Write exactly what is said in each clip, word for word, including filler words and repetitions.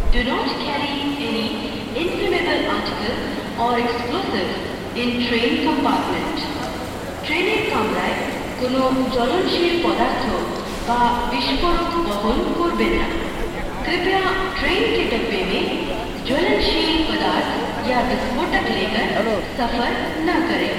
Do not carry any inflammable articles or explosives in train compartment. ট্রেনের কামরায় কোনো জ্বলনশীল পদার্থ বা বিস্ফোরক বহন করবেন না। कृपया ट्रेन के डब्बे में ज्वलनशील पदार्थ या विस्फोटक लेकर सफर न करें।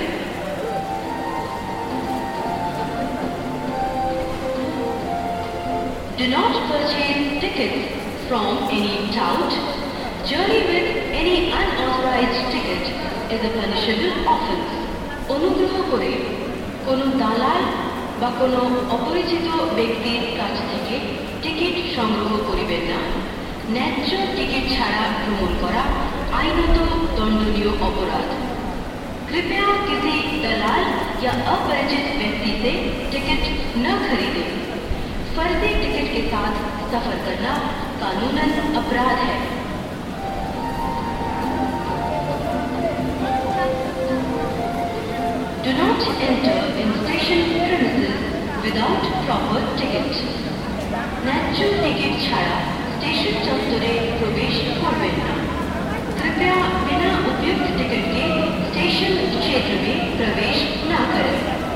Do not purchase tickets from any tout. Journey with any unauthorized ticket is a punishable offence. অনুগ্রহ করে কোনো দালাল বা কোনো অপরিচিত ব্যক্তির কাছ থেকে টিকিট সংগ্রহ করিবেন না। ন্যায্য টিকিট ছাড়া ভ্রমণ করা আইনত দণ্ডনীয় অপরাধ। कृपया किसी दलाल या अपरिचित व्यक्ति से टिकट न खरीदें। फर्जी टिकट के साथ सफर करना कानूनन अपराध है। Do not enter in station premises without proper ticket. ন্যায্য টিকিট ছাড়া स्टेशन चौतरे प्रवेश करवें ना। कृपया बिना उपयुक्त टिकट के स्टेशन क्षेत्र में प्रवेश न करें।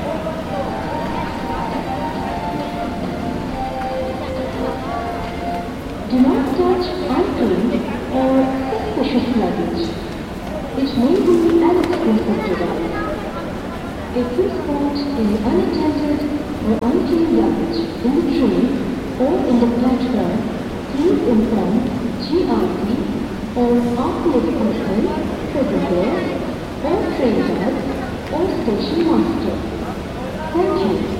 Do not touch unclaimed or suspicious luggage. It may be an expensive device. If you spot any unattended or unclean luggage in the train or in the platform, please inform G R P or R P F personnel, passenger, or train guard, or station master. Thank you.